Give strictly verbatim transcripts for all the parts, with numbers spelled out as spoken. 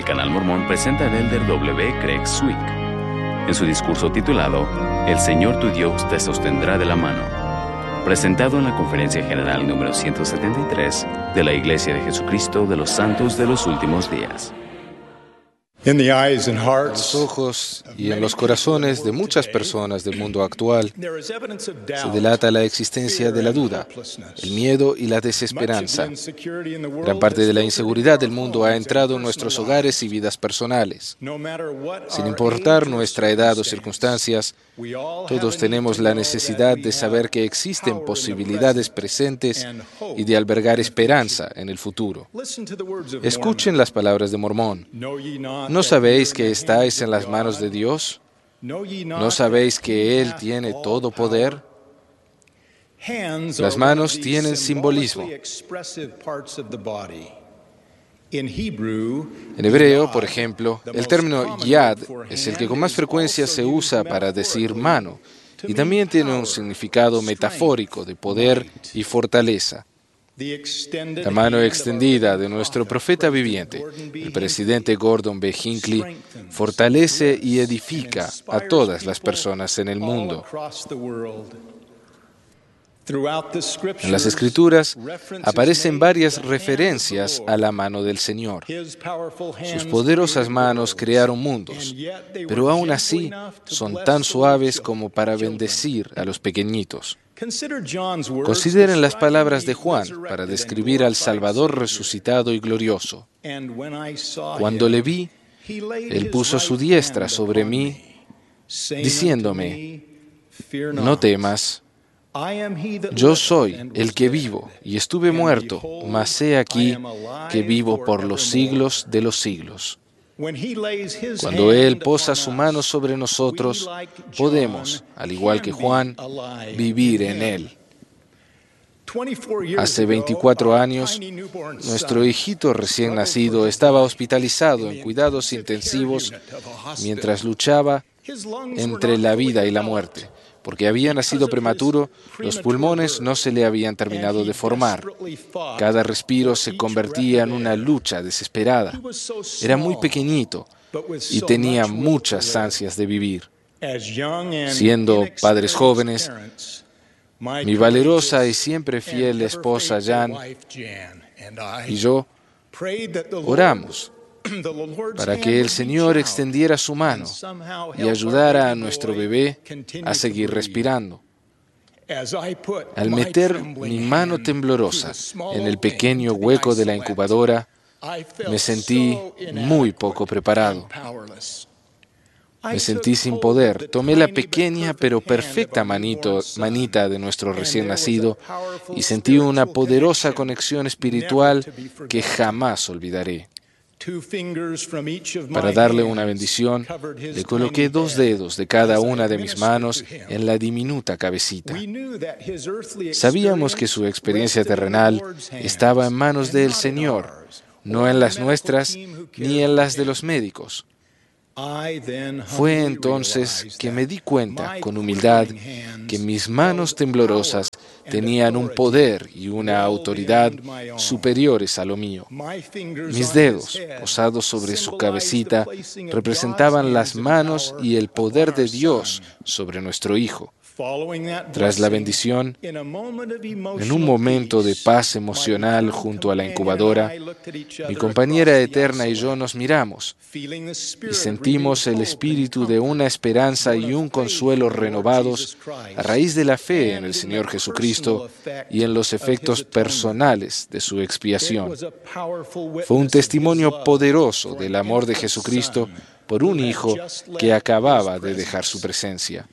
El Canal Mormón presenta al elder W. Craig Swick en su discurso titulado El Señor tu Dios te sostendrá de la mano, presentado en la Conferencia General número ciento setenta y tres de la Iglesia de Jesucristo de los Santos de los Últimos Días. En los ojos y en los corazones de muchas personas del mundo actual se delata la existencia de la duda, el miedo y la desesperanza. Gran parte de la inseguridad del mundo ha entrado en nuestros hogares y vidas personales. Sin importar nuestra edad o circunstancias, todos tenemos la necesidad de saber que existen posibilidades presentes y de albergar esperanza en el futuro. Escuchen las palabras de Mormón. ¿No sabéis que estáis en las manos de Dios? ¿No sabéis que Él tiene todo poder? Las manos tienen simbolismo. En hebreo, por ejemplo, el término yad es el que con más frecuencia se usa para decir mano, y también tiene un significado metafórico de poder y fortaleza. La mano extendida de nuestro profeta viviente, el presidente Gordon B. Hinckley, fortalece y edifica a todas las personas en el mundo. En las Escrituras aparecen varias referencias a la mano del Señor. Sus poderosas manos crearon mundos, pero aún así son tan suaves como para bendecir a los pequeñitos. Consideren las palabras de Juan para describir al Salvador resucitado y glorioso. Cuando le vi, Él puso su diestra sobre mí, diciéndome, no temas, yo soy el que vivo y estuve muerto, mas he aquí que vivo por los siglos de los siglos. Cuando Él posa su mano sobre nosotros, podemos, al igual que Juan, vivir en Él. Hace veinticuatro años, nuestro hijito recién nacido estaba hospitalizado en cuidados intensivos mientras luchaba entre la vida y la muerte. Porque había nacido prematuro, los pulmones no se le habían terminado de formar. Cada respiro se convertía en una lucha desesperada. Era muy pequeñito y tenía muchas ansias de vivir. Siendo padres jóvenes, mi valerosa y siempre fiel esposa Jan y yo oramos para que el Señor extendiera su mano y ayudara a nuestro bebé a seguir respirando. Al meter mi mano temblorosa en el pequeño hueco de la incubadora, me sentí muy poco preparado. Me sentí sin poder. Tomé la pequeña pero perfecta manito, manita de nuestro recién nacido y sentí una poderosa conexión espiritual que jamás olvidaré. Para darle una bendición, le coloqué dos dedos de cada una de mis manos en la diminuta cabecita. Sabíamos que su experiencia terrenal estaba en manos del Señor, no en las nuestras ni en las de los médicos. Fue entonces que me di cuenta, con humildad, que mis manos temblorosas tenían un poder y una autoridad superiores a lo mío. Mis dedos, posados sobre su cabecita, representaban las manos y el poder de Dios sobre nuestro hijo. Tras la bendición, en un momento de paz emocional junto a la incubadora, mi compañera eterna y yo nos miramos y sentimos el espíritu de una esperanza y un consuelo renovados a raíz de la fe en el Señor Jesucristo y en los efectos personales de su expiación. Fue un testimonio poderoso del amor de Jesucristo por un hijo que acababa de dejar su presencia.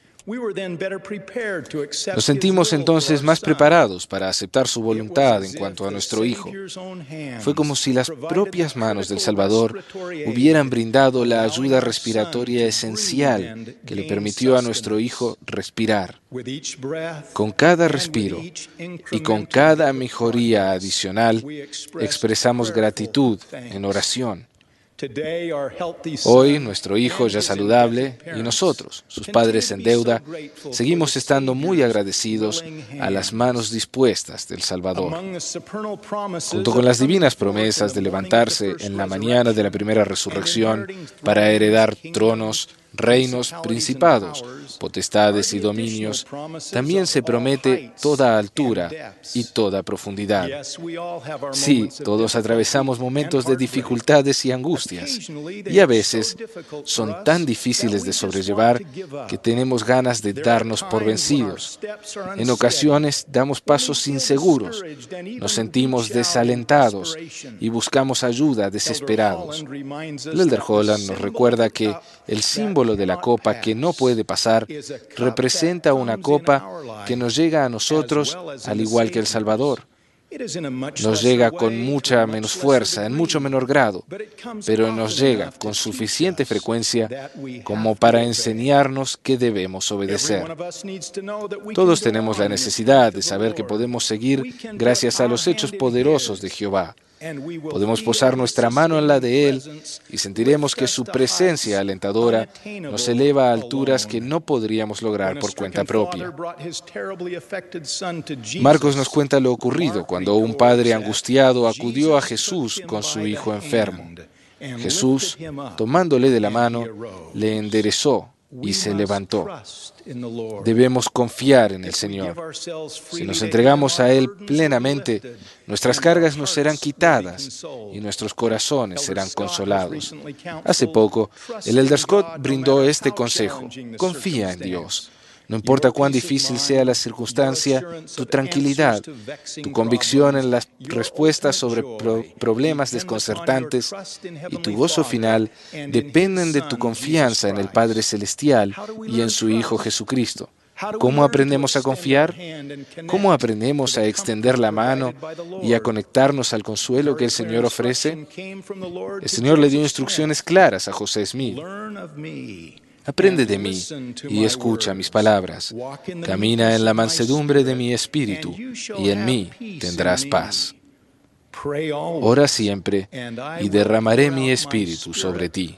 Nos sentimos entonces más preparados para aceptar su voluntad en cuanto a nuestro hijo. Fue como si las propias manos del Salvador hubieran brindado la ayuda respiratoria esencial que le permitió a nuestro hijo respirar. Con cada respiro y con cada mejoría adicional, expresamos gratitud en oración. Hoy, nuestro hijo ya saludable y nosotros, sus padres en deuda, seguimos estando muy agradecidos a las manos dispuestas del Salvador. Junto con las divinas promesas de levantarse en la mañana de la primera resurrección para heredar tronos, reinos, principados, potestades y dominios, también se promete toda altura y toda profundidad. Sí, todos atravesamos momentos de dificultades y angustias, y a veces son tan difíciles de sobrellevar que tenemos ganas de darnos por vencidos. En ocasiones damos pasos inseguros, nos sentimos desalentados y buscamos ayuda desesperados. El Elder Holland nos recuerda que el símbolo de la copa que no puede pasar representa una copa que nos llega a nosotros al igual que el Salvador. Nos llega con mucha menos fuerza, en mucho menor grado, pero nos llega con suficiente frecuencia como para enseñarnos que debemos obedecer. Todos tenemos la necesidad de saber que podemos seguir gracias a los hechos poderosos de Jehová. Podemos posar nuestra mano en la de Él y sentiremos que su presencia alentadora nos eleva a alturas que no podríamos lograr por cuenta propia. Marcos nos cuenta lo ocurrido cuando un padre angustiado acudió a Jesús con su hijo enfermo. Jesús, tomándole de la mano, le enderezó y se levantó. Debemos confiar en el Señor. Si nos entregamos a Él plenamente, nuestras cargas nos serán quitadas y nuestros corazones serán consolados. Hace poco, el Elder Scott brindó este consejo: confía en Dios. No importa cuán difícil sea la circunstancia, tu tranquilidad, tu convicción en las respuestas sobre pro- problemas desconcertantes y tu gozo final dependen de tu confianza en el Padre Celestial y en su Hijo Jesucristo. ¿Cómo aprendemos a confiar? ¿Cómo aprendemos a extender la mano y a conectarnos al consuelo que el Señor ofrece? El Señor le dio instrucciones claras a José Smith. Aprende de mí y escucha mis palabras. Camina en la mansedumbre de mi espíritu y en mí tendrás paz. Ora siempre y derramaré mi espíritu sobre ti.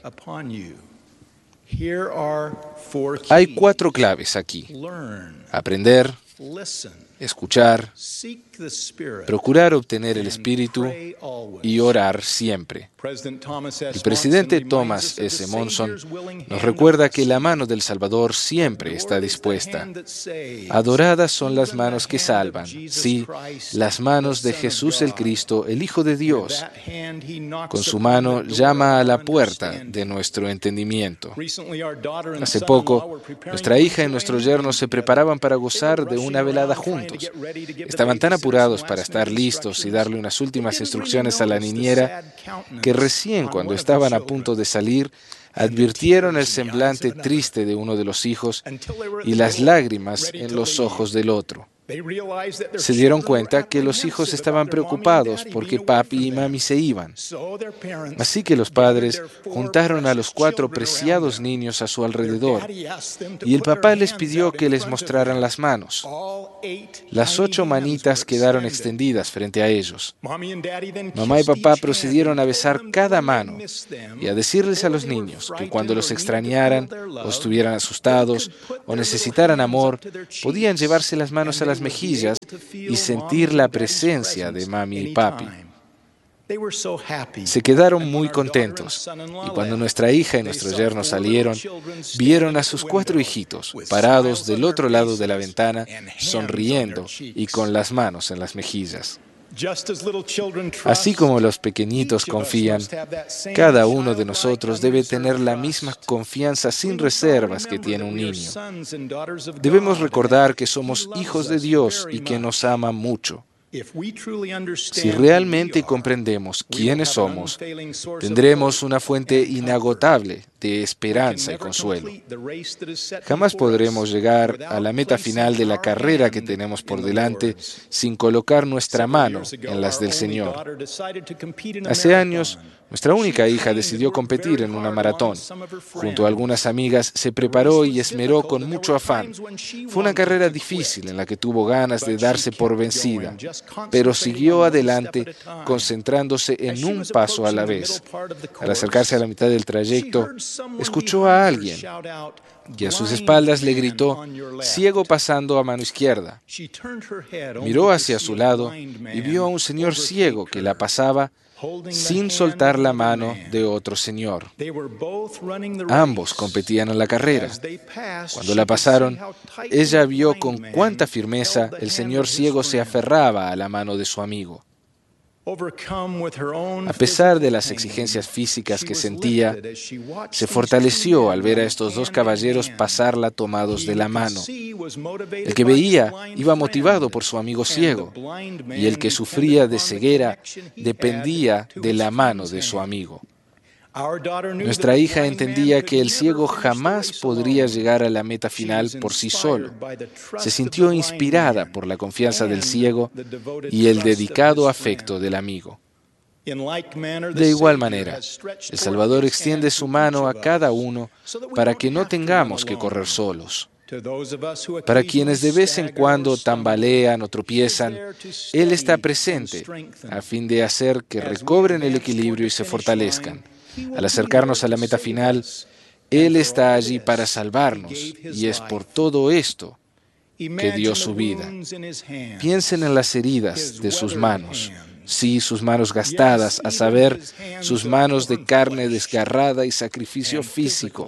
Hay cuatro claves aquí: aprender, escuchar, procurar obtener el Espíritu y orar siempre. El presidente Thomas S. Monson nos recuerda que la mano del Salvador siempre está dispuesta. Adoradas son las manos que salvan, sí, las manos de Jesús el Cristo, el Hijo de Dios. Con su mano llama a la puerta de nuestro entendimiento. Hace poco, nuestra hija y nuestro yerno se preparaban para gozar de una velada juntos. Estaban tan apurados para estar listos y darle unas últimas instrucciones a la niñera que recién cuando estaban a punto de salir, advirtieron el semblante triste de uno de los hijos y las lágrimas en los ojos del otro. Se dieron cuenta que los hijos estaban preocupados porque papi y mami se iban. Así que los padres juntaron a los cuatro preciados niños a su alrededor y el papá les pidió que les mostraran las manos. Las ocho manitas quedaron extendidas frente a ellos. Mamá y papá procedieron a besar cada mano y a decirles a los niños que cuando los extrañaran o estuvieran asustados o necesitaran amor, podían llevarse las manos a las mejillas y sentir la presencia de mami y papi. Se quedaron muy contentos y cuando nuestra hija y nuestro yerno salieron, vieron a sus cuatro hijitos parados del otro lado de la ventana, sonriendo y con las manos en las mejillas. Así como los pequeñitos confían, cada uno de nosotros debe tener la misma confianza sin reservas que tiene un niño. Debemos recordar que somos hijos de Dios y que nos ama mucho. Si realmente comprendemos quiénes somos, tendremos una fuente inagotable de esperanza y consuelo. Jamás podremos llegar a la meta final de la carrera que tenemos por delante sin colocar nuestra mano en las del Señor. Hace años, nuestra única hija decidió competir en una maratón. Junto a algunas amigas, se preparó y esmeró con mucho afán. Fue una carrera difícil en la que tuvo ganas de darse por vencida. pero siguió adelante, concentrándose en un paso a la vez. Al acercarse a la mitad del trayecto, escuchó a alguien y a sus espaldas le gritó: «Ciego pasando a mano izquierda». Miró hacia su lado y vio a un señor ciego que la pasaba sin soltar la mano de otro señor. Ambos competían en la carrera. Cuando la pasaron, ella vio con cuánta firmeza el señor ciego se aferraba a la mano de su amigo. A pesar de las exigencias físicas que sentía, se fortaleció al ver a estos dos caballeros pasarla tomados de la mano. El que veía iba motivado por su amigo ciego, y el que sufría de ceguera dependía de la mano de su amigo. Nuestra hija entendía que el ciego jamás podría llegar a la meta final por sí solo. Se sintió inspirada por la confianza del ciego y el dedicado afecto del amigo. De igual manera, el Salvador extiende su mano a cada uno para que no tengamos que correr solos. Para quienes de vez en cuando tambalean o tropiezan, Él está presente a fin de hacer que recobren el equilibrio y se fortalezcan. Al acercarnos a la meta final, Él está allí para salvarnos, y es por todo esto que dio su vida. Piensen en las heridas de sus manos. Sí, sus manos gastadas, a saber, sus manos de carne desgarrada y sacrificio físico.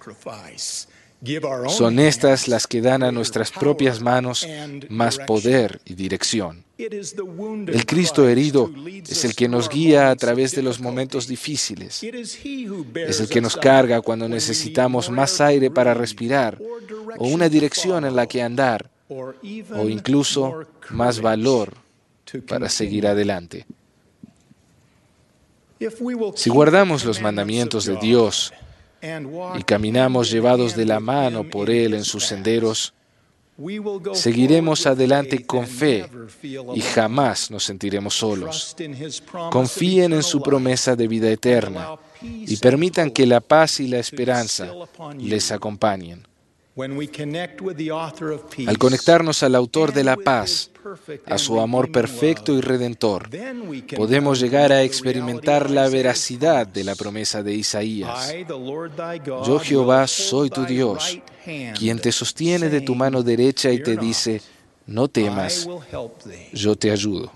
Son estas las que dan a nuestras propias manos más poder y dirección. El Cristo herido es el que nos guía a través de los momentos difíciles. Es el que nos carga cuando necesitamos más aire para respirar, o una dirección en la que andar, o incluso más valor para seguir adelante. Si guardamos los mandamientos de Dios y caminamos llevados de la mano por Él en sus senderos, seguiremos adelante con fe y jamás nos sentiremos solos. Confíen en su promesa de vida eterna y permitan que la paz y la esperanza les acompañen. Al conectarnos al autor de la paz, a su amor perfecto y redentor, podemos llegar a experimentar la veracidad de la promesa de Isaías. Yo, Jehová, soy tu Dios, quien te sostiene de tu mano derecha y te dice: no temas, yo te ayudo.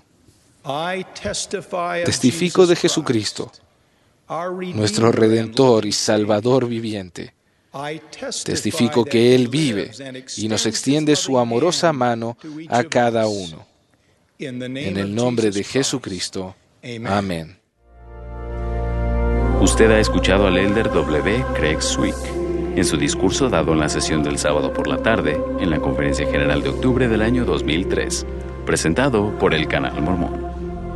Testifico de Jesucristo, nuestro Redentor y Salvador viviente. Testifico que Él vive y nos extiende su amorosa mano a cada uno. En el nombre de Jesucristo. Amén. Usted ha escuchado al elder W. Craig Swick en su discurso dado en la sesión del sábado por la tarde en la Conferencia General de octubre del año dos mil tres, presentado por el Canal Mormón.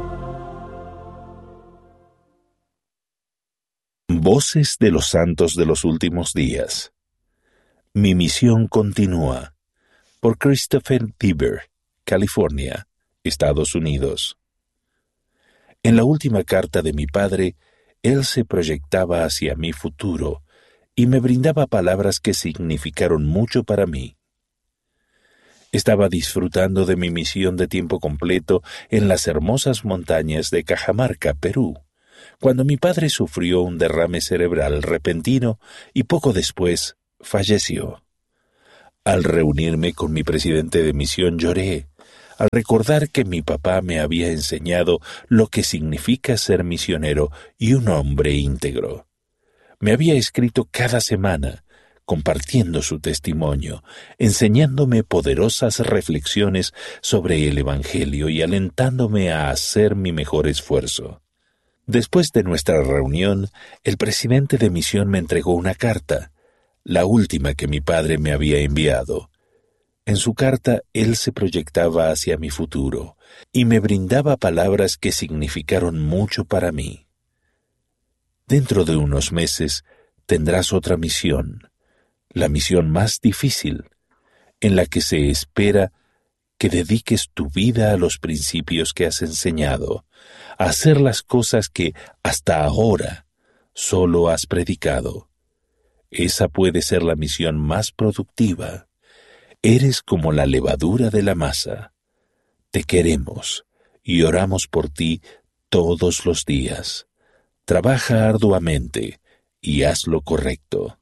Voces de los Santos de los Últimos Días. Mi misión continúa. Por Christopher Tiber, California, Estados Unidos. En la última carta de mi padre, él se proyectaba hacia mi futuro y me brindaba palabras que significaron mucho para mí. Estaba disfrutando de mi misión de tiempo completo en las hermosas montañas de Cajamarca, Perú, cuando mi padre sufrió un derrame cerebral repentino y poco después falleció. Al reunirme con mi presidente de misión lloré, al recordar que mi papá me había enseñado lo que significa ser misionero y un hombre íntegro. Me había escrito cada semana, compartiendo su testimonio, enseñándome poderosas reflexiones sobre el Evangelio y alentándome a hacer mi mejor esfuerzo. Después de nuestra reunión, el presidente de misión me entregó una carta, la última que mi padre me había enviado. En su carta, él se proyectaba hacia mi futuro y me brindaba palabras que significaron mucho para mí. Dentro de unos meses tendrás otra misión, la misión más difícil, en la que se espera que dediques tu vida a los principios que has enseñado, a hacer las cosas que hasta ahora solo has predicado. Esa puede ser la misión más productiva. Eres como la levadura de la masa. Te queremos y oramos por ti todos los días. Trabaja arduamente y haz lo correcto.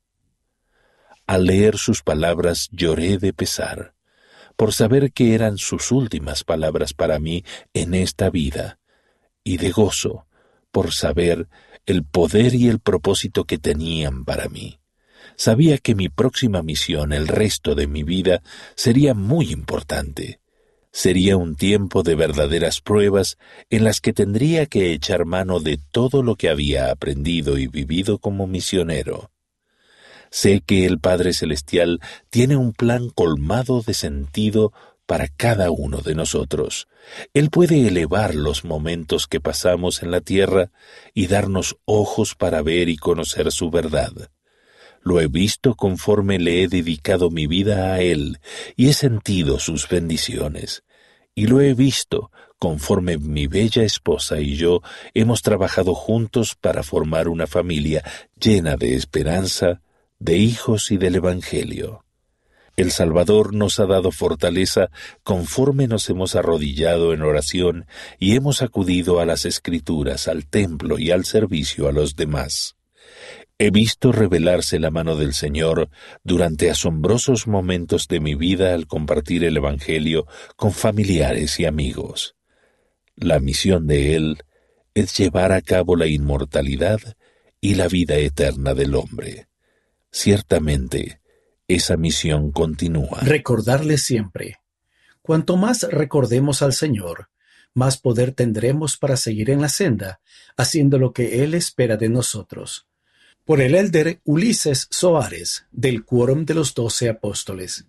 Al leer sus palabras lloré de pesar, por saber que eran sus últimas palabras para mí en esta vida, y de gozo, por saber el poder y el propósito que tenían para mí. Sabía que mi próxima misión, el resto de mi vida, sería muy importante. Sería un tiempo de verdaderas pruebas en las que tendría que echar mano de todo lo que había aprendido y vivido como misionero. Sé que el Padre Celestial tiene un plan colmado de sentido para cada uno de nosotros. Él puede elevar los momentos que pasamos en la tierra y darnos ojos para ver y conocer su verdad. Lo he visto conforme le he dedicado mi vida a Él y he sentido sus bendiciones. Y lo he visto conforme mi bella esposa y yo hemos trabajado juntos para formar una familia llena de esperanza, de hijos y del Evangelio. El Salvador nos ha dado fortaleza conforme nos hemos arrodillado en oración y hemos acudido a las Escrituras, al templo y al servicio a los demás. He visto revelarse la mano del Señor durante asombrosos momentos de mi vida al compartir el Evangelio con familiares y amigos. La misión de Él es llevar a cabo la inmortalidad y la vida eterna del hombre. Ciertamente, esa misión continúa. Recordarle siempre. Cuanto más recordemos al Señor, más poder tendremos para seguir en la senda, haciendo lo que Él espera de nosotros. Por el elder Ulises Soares, del Quórum de los Doce Apóstoles.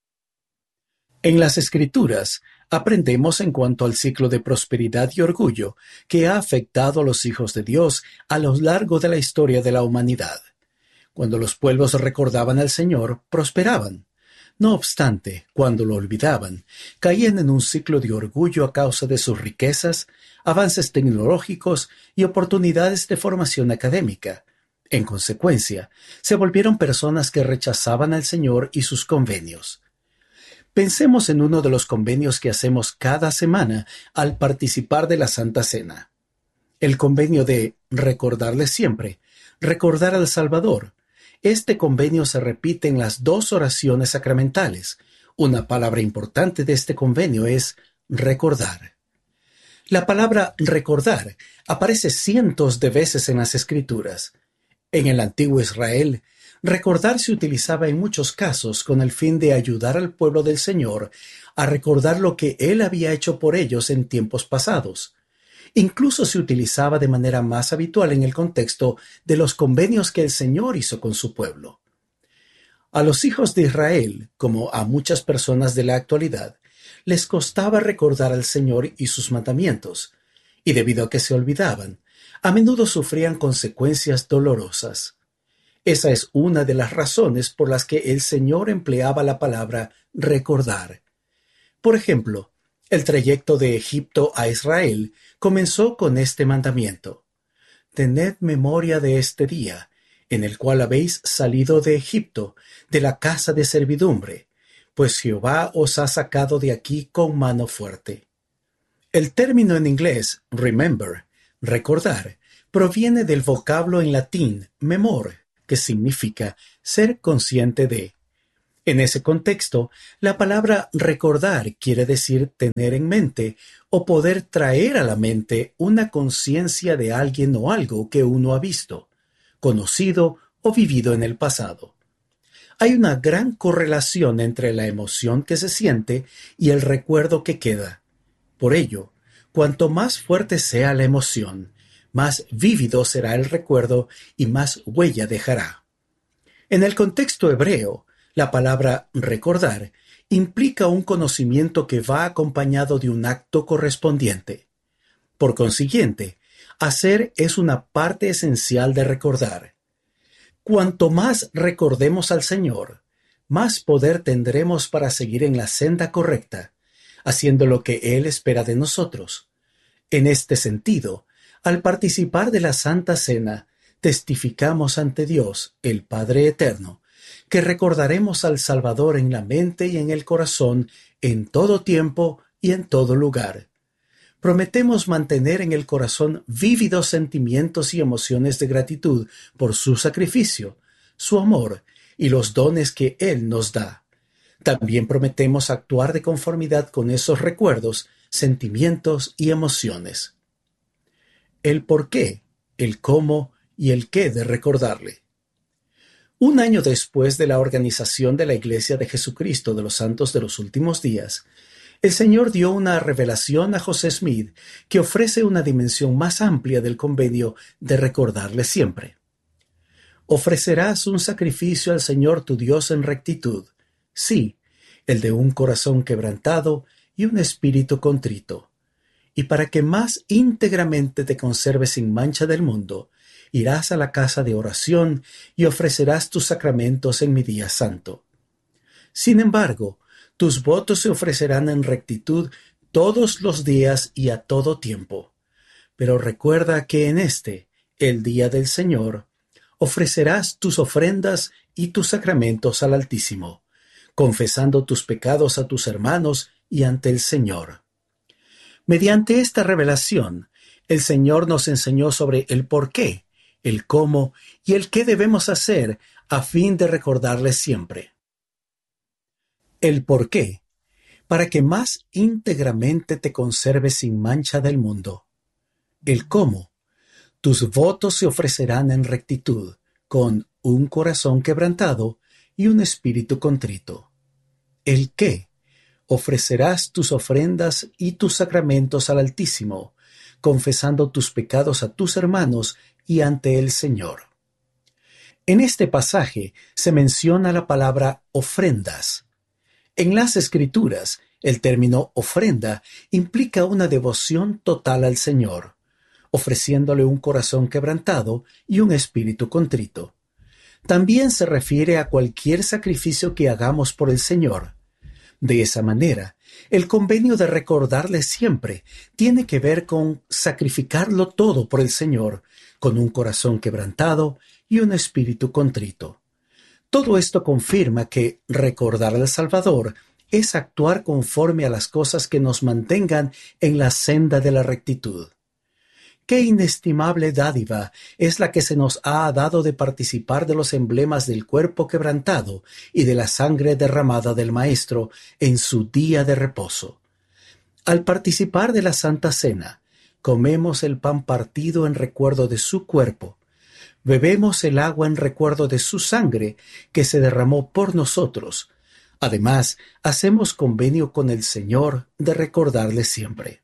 En las Escrituras aprendemos en cuanto al ciclo de prosperidad y orgullo que ha afectado a los hijos de Dios a lo largo de la historia de la humanidad. Cuando los pueblos recordaban al Señor, prosperaban. No obstante, cuando lo olvidaban, caían en un ciclo de orgullo a causa de sus riquezas, avances tecnológicos y oportunidades de formación académica. En consecuencia, se volvieron personas que rechazaban al Señor y sus convenios. Pensemos en uno de los convenios que hacemos cada semana al participar de la Santa Cena. El convenio de recordarle siempre, recordar al Salvador. Este convenio se repite en las dos oraciones sacramentales. Una palabra importante de este convenio es recordar. La palabra recordar aparece cientos de veces en las Escrituras. En el antiguo Israel, recordar se utilizaba en muchos casos con el fin de ayudar al pueblo del Señor a recordar lo que Él había hecho por ellos en tiempos pasados. Incluso se utilizaba de manera más habitual en el contexto de los convenios que el Señor hizo con su pueblo. A los hijos de Israel, como a muchas personas de la actualidad, les costaba recordar al Señor y sus mandamientos, y debido a que se olvidaban, a menudo sufrían consecuencias dolorosas. Esa es una de las razones por las que el Señor empleaba la palabra recordar. Por ejemplo, el trayecto de Egipto a Israel comenzó con este mandamiento: Tened memoria de este día, en el cual habéis salido de Egipto, de la casa de servidumbre, pues Jehová os ha sacado de aquí con mano fuerte. El término en inglés, remember, recordar, proviene del vocablo en latín memor, que significa ser consciente de. En ese contexto, la palabra recordar quiere decir tener en mente o poder traer a la mente una conciencia de alguien o algo que uno ha visto, conocido o vivido en el pasado. Hay una gran correlación entre la emoción que se siente y el recuerdo que queda. Por ello, cuanto más fuerte sea la emoción, más vívido será el recuerdo y más huella dejará. En el contexto hebreo, la palabra recordar implica un conocimiento que va acompañado de un acto correspondiente. Por consiguiente, hacer es una parte esencial de recordar. Cuanto más recordemos al Señor, más poder tendremos para seguir en la senda correcta, haciendo lo que Él espera de nosotros. En este sentido, al participar de la Santa Cena, testificamos ante Dios, el Padre Eterno, que recordaremos al Salvador en la mente y en el corazón en todo tiempo y en todo lugar. Prometemos mantener en el corazón vívidos sentimientos y emociones de gratitud por su sacrificio, su amor y los dones que Él nos da. También prometemos actuar de conformidad con esos recuerdos, sentimientos y emociones. El por qué, el cómo y el qué de recordarle. Un año después de la organización de la Iglesia de Jesucristo de los Santos de los Últimos Días, el Señor dio una revelación a José Smith que ofrece una dimensión más amplia del convenio de recordarle siempre. Ofrecerás un sacrificio al Señor tu Dios en rectitud, sí, el de un corazón quebrantado y un espíritu contrito. Y para que más íntegramente te conserves sin mancha del mundo, irás a la casa de oración y ofrecerás tus sacramentos en mi día santo. Sin embargo, tus votos se ofrecerán en rectitud todos los días y a todo tiempo. Pero recuerda que en este, el día del Señor, ofrecerás tus ofrendas y tus sacramentos al Altísimo, confesando tus pecados a tus hermanos y ante el Señor. Mediante esta revelación, el Señor nos enseñó sobre el por qué, el cómo y el qué debemos hacer a fin de recordarle siempre. El por qué, para que más íntegramente te conserves sin mancha del mundo. El cómo, tus votos se ofrecerán en rectitud, con un corazón quebrantado y un espíritu contrito. El qué, ofrecerás tus ofrendas y tus sacramentos al Altísimo, confesando tus pecados a tus hermanos y ante el Señor. En este pasaje se menciona la palabra ofrendas. En las Escrituras, el término ofrenda implica una devoción total al Señor, ofreciéndole un corazón quebrantado y un espíritu contrito. También se refiere a cualquier sacrificio que hagamos por el Señor. De esa manera, el convenio de recordarle siempre tiene que ver con sacrificarlo todo por el Señor, con un corazón quebrantado y un espíritu contrito. Todo esto confirma que recordar al Salvador es actuar conforme a las cosas que nos mantengan en la senda de la rectitud. Qué inestimable dádiva es la que se nos ha dado de participar de los emblemas del cuerpo quebrantado y de la sangre derramada del Maestro en su día de reposo. Al participar de la Santa Cena, comemos el pan partido en recuerdo de su cuerpo, bebemos el agua en recuerdo de su sangre que se derramó por nosotros. Además, hacemos convenio con el Señor de recordarle siempre.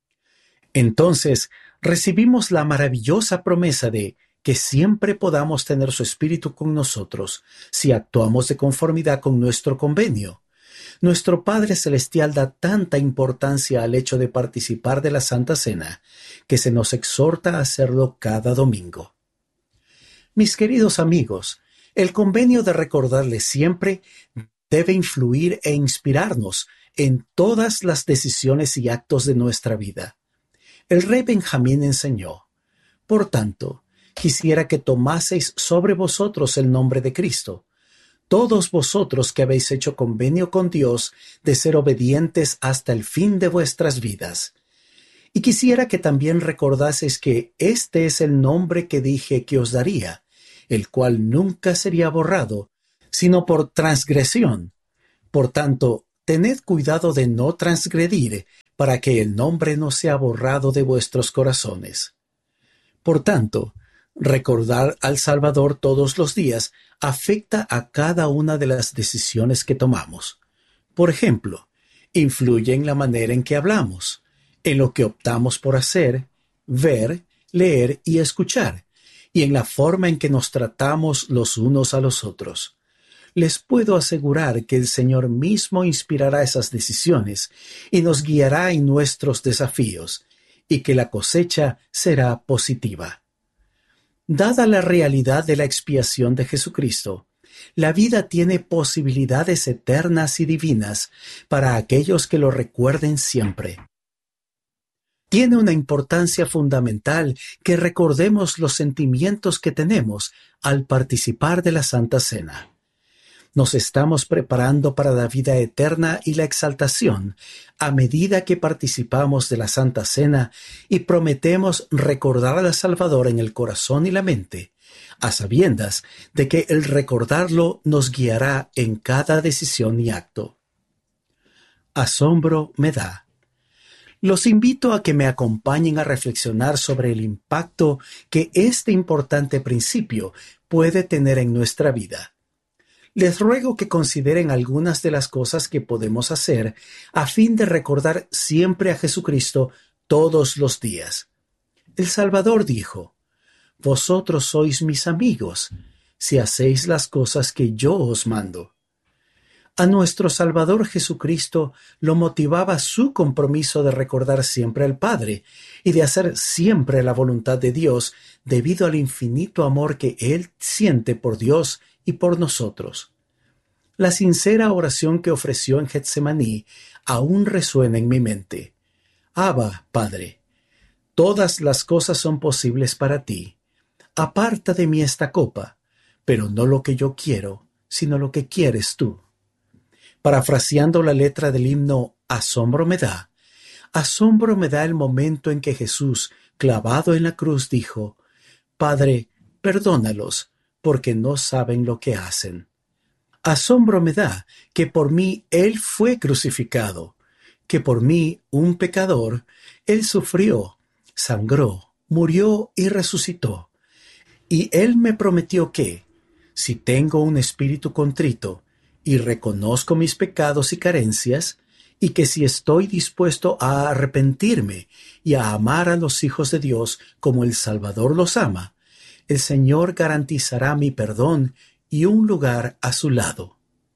Entonces, recibimos la maravillosa promesa de que siempre podamos tener su Espíritu con nosotros si actuamos de conformidad con nuestro convenio. Nuestro Padre Celestial da tanta importancia al hecho de participar de la Santa Cena que se nos exhorta a hacerlo cada domingo. Mis queridos amigos, el convenio de recordarle siempre debe influir e inspirarnos en todas las decisiones y actos de nuestra vida. El rey Benjamín enseñó: por tanto, quisiera que tomaseis sobre vosotros el nombre de Cristo, todos vosotros que habéis hecho convenio con Dios de ser obedientes hasta el fin de vuestras vidas. Y quisiera que también recordaseis que este es el nombre que dije que os daría, el cual nunca sería borrado, sino por transgresión. Por tanto, tened cuidado de no transgredir, para que el nombre no sea borrado de vuestros corazones. Por tanto, recordar al Salvador todos los días afecta a cada una de las decisiones que tomamos. Por ejemplo, influye en la manera en que hablamos, en lo que optamos por hacer, ver, leer y escuchar, y en la forma en que nos tratamos los unos a los otros. Les puedo asegurar que el Señor mismo inspirará esas decisiones y nos guiará en nuestros desafíos, y que la cosecha será positiva. Dada la realidad de la expiación de Jesucristo, la vida tiene posibilidades eternas y divinas para aquellos que lo recuerden siempre. Tiene una importancia fundamental que recordemos los sentimientos que tenemos al participar de la Santa Cena. Nos estamos preparando para la vida eterna y la exaltación a medida que participamos de la Santa Cena y prometemos recordar al Salvador en el corazón y la mente, a sabiendas de que el recordarlo nos guiará en cada decisión y acto. Asombro me da. Los invito a que me acompañen a reflexionar sobre el impacto que este importante principio puede tener en nuestra vida. Les ruego que consideren algunas de las cosas que podemos hacer a fin de recordar siempre a Jesucristo todos los días. El Salvador dijo: «Vosotros sois mis amigos, si hacéis las cosas que yo os mando». A nuestro Salvador Jesucristo lo motivaba su compromiso de recordar siempre al Padre y de hacer siempre la voluntad de Dios debido al infinito amor que Él siente por Dios y por nosotros. La sincera oración que ofreció en Getsemaní aún resuena en mi mente. Abba, Padre, todas las cosas son posibles para ti. Aparta de mí esta copa, pero no lo que yo quiero, sino lo que quieres tú. Parafraseando la letra del himno Asombro me da, asombro me da el momento en que Jesús, clavado en la cruz, dijo: «Padre, perdónalos, porque no saben lo que hacen». Asombro me da que por mí Él fue crucificado, que por mí, un pecador, Él sufrió, sangró, murió y resucitó. Y Él me prometió que, si tengo un espíritu contrito y reconozco mis pecados y carencias, y que si estoy dispuesto a arrepentirme y a amar a los hijos de Dios como el Salvador los ama, el Señor garantizará mi perdón y un lugar a su lado.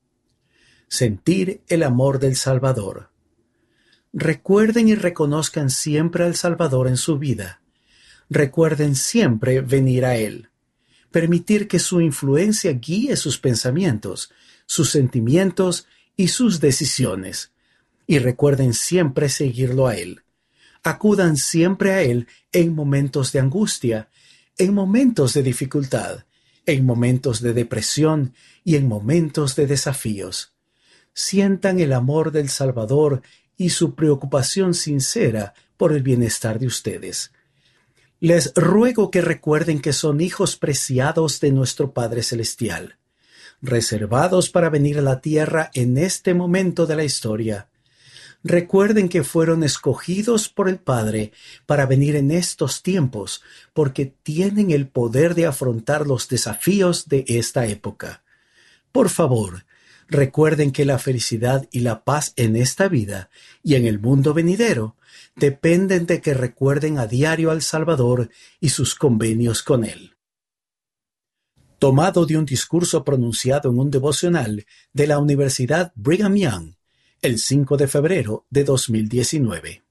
Sentir el amor del Salvador. Recuerden y reconozcan siempre al Salvador en su vida. Recuerden siempre venir a Él. Permitir que su influencia guíe sus pensamientos, sus sentimientos y sus decisiones. Y recuerden siempre seguirlo a Él. Acudan siempre a Él en momentos de angustia, en momentos de dificultad, en momentos de depresión y en momentos de desafíos. Sientan el amor del Salvador y su preocupación sincera por el bienestar de ustedes. Les ruego que recuerden que son hijos preciados de nuestro Padre Celestial, reservados para venir a la tierra en este momento de la historia. Recuerden que fueron escogidos por el Padre para venir en estos tiempos, porque tienen el poder de afrontar los desafíos de esta época. Por favor, recuerden que la felicidad y la paz en esta vida y en el mundo venidero dependen de que recuerden a diario al Salvador y sus convenios con Él. Tomado de un discurso pronunciado en un devocional de la Universidad Brigham Young, el cinco de febrero de dos mil diecinueve.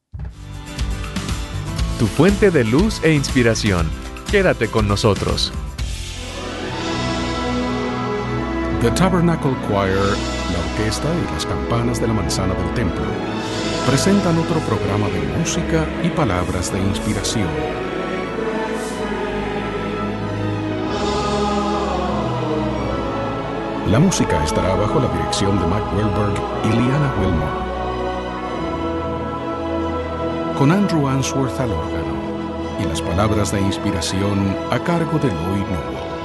Tu fuente de luz e inspiración. Quédate con nosotros. The Tabernacle Choir, la orquesta y las campanas de la manzana del templo presentan otro programa de música y palabras de inspiración. La música estará bajo la dirección de Mac Wellberg y Liana Wilmore, con Andrew Answorth al órgano, y las palabras de inspiración a cargo de Lloyd Noah.